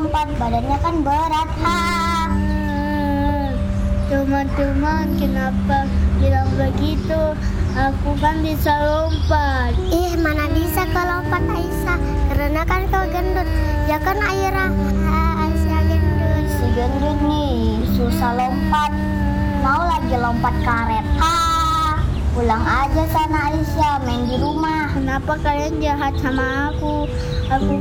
lompat, badannya kan berat. Teman-teman, kenapa bilang begitu? Aku kan bisa lompat. Ih, mana bisa kau lompat Aisyah? Karena kan kau gendut. Ya kan Aira? Aisyah gendut. Si gendut nih susah lompat, mau lagi lompat karet. Pulang aja sana Aisyah, main di rumah. Kenapa kalian jahat sama aku? Aku